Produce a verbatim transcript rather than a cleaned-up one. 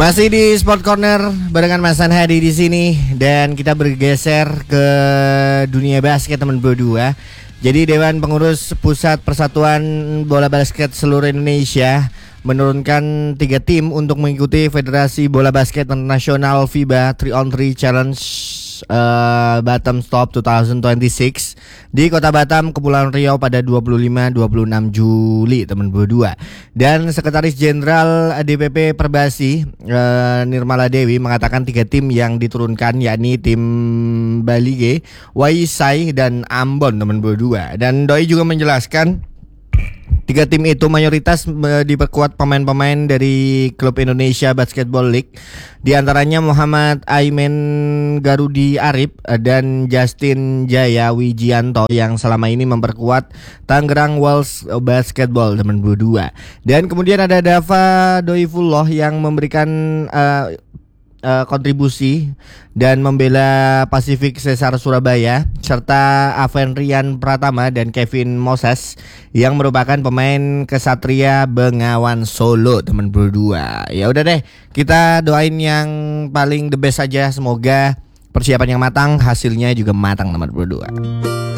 Masih di Sport Corner barengan Mas San Hadi di sini dan kita bergeser ke dunia basket teman berdua. Jadi Dewan Pengurus Pusat Persatuan Bola Basket Seluruh Indonesia menurunkan tiga tim untuk mengikuti Federasi Bola Basket Internasional FIBA three on three Challenge uh, Batam Stop dua ribu dua puluh enam di Kota Batam, Kepulauan Riau pada dua puluh lima dua puluh enam Juli teman berdua. Dan Sekretaris Jenderal D P P Perbasi uh, Nirmala Dewi mengatakan tiga tim yang diturunkan yakni tim Balige, Waisai dan Ambon teman berdua. Dan Doi juga menjelaskan tiga tim itu mayoritas diperkuat pemain-pemain dari Klub Indonesia Basketball League, di antaranya Muhammad Aimen Garudi Arif dan Justin Jaya Wijianto yang selama ini memperkuat Tangerang Wolves Basketball teman berdua. Dan kemudian ada Dava Doifullah yang memberikan uh, Uh, kontribusi dan membela Pasifik Cesar Surabaya, serta Avenrian Pratama dan Kevin Moses yang merupakan pemain Kesatria Bengawan Solo teman berdua. Ya udah deh, kita doain yang paling the best saja, semoga persiapan yang matang, hasilnya juga matang teman berdua.